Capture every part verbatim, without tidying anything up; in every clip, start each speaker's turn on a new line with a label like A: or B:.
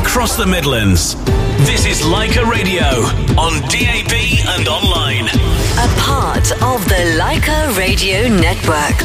A: across the Midlands. This is Leica Radio on D A B and online.
B: A part of the Leica Radio Network.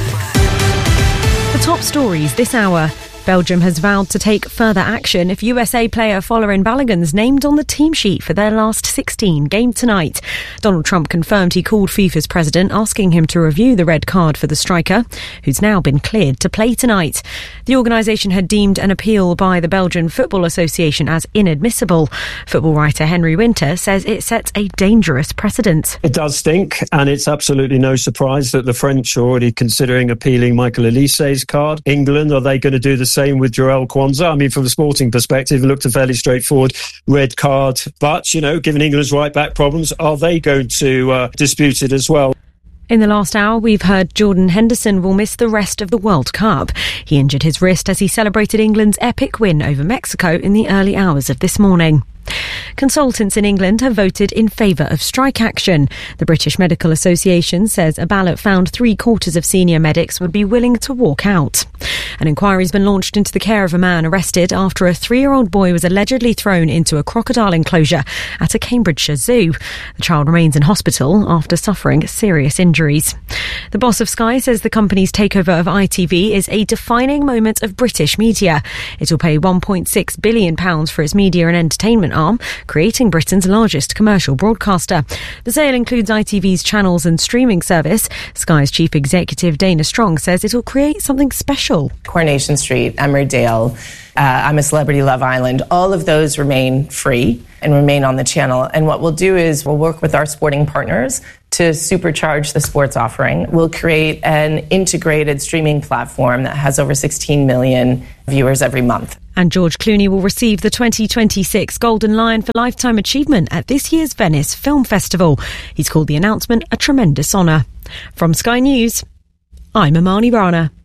C: The top stories this hour. Belgium has vowed to take further action if U S A player Folarin Balogun's named on the team sheet for their last sixteen game tonight. Donald Trump confirmed he called FIFA's president asking him to review the red card for the striker, who's now been cleared to play tonight. The organisation had deemed an appeal by the Belgian Football Association as inadmissible. Football writer Henry Winter says it sets a dangerous precedent.
D: It does stink, and it's absolutely no surprise that the French are already considering appealing Michael Olise's card. England, are they going to do the same with Joel Kwanzaa? I mean, from a sporting perspective, it looked a fairly straightforward red card. But, you know, given England's right-back problems, are they going to uh, dispute it as well?
C: In the last hour, we've heard Jordan Henderson will miss the rest of the World Cup. He injured his wrist as he celebrated England's epic win over Mexico in the early hours of this morning. Consultants in England have voted in favour of strike action. The British Medical Association says a ballot found three quarters of senior medics would be willing to walk out. An inquiry has been launched into the care of a man arrested after a three-year-old boy was allegedly thrown into a crocodile enclosure at a Cambridgeshire zoo. The child remains in hospital after suffering serious injuries. The boss of Sky says the company's takeover of I T V is a defining moment of British media. It will pay one point six billion pounds for its media and entertainment arm, creating Britain's largest commercial broadcaster. The sale includes I T V's channels and streaming service. Sky's chief executive Dana Strong says it will create something special.
E: Coronation Street, Emmerdale, uh, I'm a Celebrity, Love Island, all of those remain free and remain on the channel. And what we'll do is we'll work with our sporting partners to supercharge the sports offering. We'll create an integrated streaming platform that has over sixteen million viewers every month.
C: And George Clooney will receive the twenty twenty-six Golden Lion for Lifetime Achievement at this year's Venice Film Festival. He's called the announcement a tremendous honour. From Sky News, I'm Amani Rana.